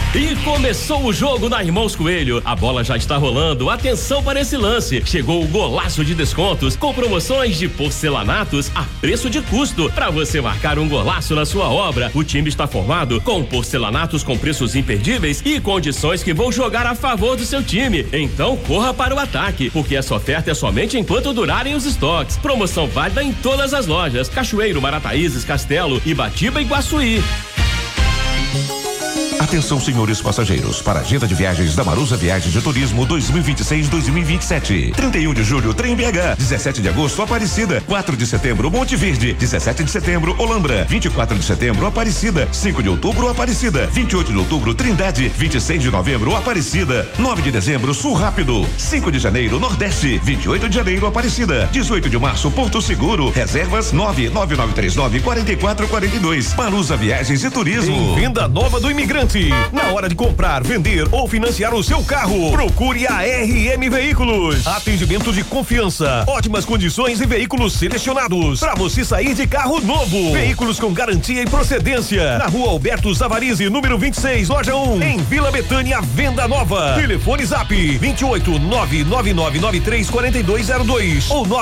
E começou o jogo na Irmãos Coelho. A bola já está rolando. Atenção para esse lance. Chegou o golaço de descontos com promoções de porcelanatos a preço de custo. Para você marcar um golaço na sua obra, o time está formado com porcelanatos com preços imperdíveis e condições que vão jogar a favor do seu time. Então corra para o ataque, porque essa oferta é somente enquanto durarem os estoques. Promoção válida em todas as lojas: Cachoeiro, Marataízes, Castelo, Ibatiba e Guaçuí. Atenção, senhores passageiros, para a agenda de viagens da Maruza Viagens de Turismo 2026-2027. 31 de julho, Trem BH. 17 de agosto, Aparecida. 4 de setembro, Monte Verde. 17 de setembro, Olambra. 24 de setembro, Aparecida. 5 de outubro, Aparecida. 28 de outubro, Trindade. 26 de novembro, Aparecida. 9 de dezembro, Sul Rápido. 5 de janeiro, Nordeste. 28 de janeiro, Aparecida. 18 de março, Porto Seguro. Reservas 99939-4442. Maruza Viagens e Turismo. Em venda nova do imigrante. Na hora de comprar, vender ou financiar o seu carro, procure a RM Veículos. Atendimento de confiança, ótimas condições e veículos selecionados para você sair de carro novo. Veículos com garantia e procedência. Na Rua Alberto Zavarizi, número 26, loja 1, em Vila Betânia, venda nova. Telefone Zap 28 99993 4202 ou